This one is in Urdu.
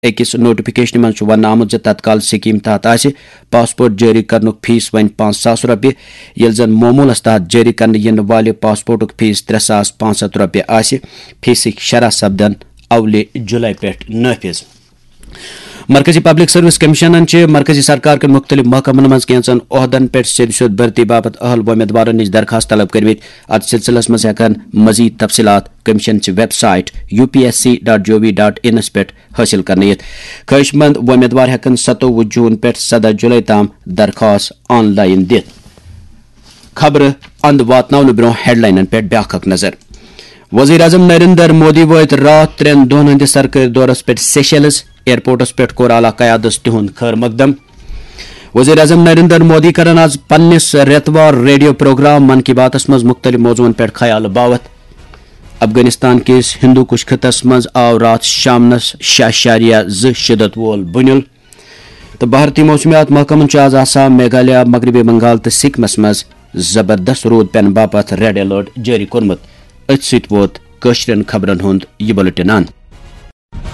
أکس نوٹفکیشن من ون آمت تتکال سکیم تحت پاسپورٹ جاری کرنک فیس ون 5,000 رۄپیہِ ییٚلہِ زن مومولس تحت جاری کرنہٕ ینہٕ والہِ پاسپورٹُک فیس 3,500 رۄپیہِ آسہِ فیسٕکۍ شرح سپدن اولہِ جولائی پٮ۪ٹھ نافذ. مرکزی پبلک سروس کمیشنن مرکزی سرکار کے مختلف محکمن مز کینچن عہدن پہ سیود بھرتی باپت اہل امیدوارن نش درخواست طلب کرمت. ات سلسلس مز ہیکن مزید تفصیلات کمیشن چہ ویب سائٹ upsc.gov.in پہ حاصل کرنے یت. خواہش مند امیدوار ہیکن 27 جون پہ 17 جولائی تام درخواست آن لائن دت. خبر اند واتن برو ہیڈ لائنن پہ بیاکھ نظر. وزیر اعظم نریندر مودی وات رات 3 دہن ہند سرکاری دورس پہ سیشلز. ایئرپورٹس پہ کور اعلی قیادت تہد خیر مقدم. وزیر اعظم نریندر مودی کرن آز پنس ریتوار ریڈیو پروگرام من کی باتس مز مختلف موضوعن پہ خیال باوت. افغانستان کس ہندو کش خطس مز آو رات شامنس 6.2 شدت وول بنیل. تو بھارتی موسمیات محکمن آز آسام میگھالیہ مغربی بنگال تو سکمس مز زبردست رود پین باپت ریڈ الرٹ جاری کورمت. ات ست ووت کشرین خبرن ہند یہ بلٹن.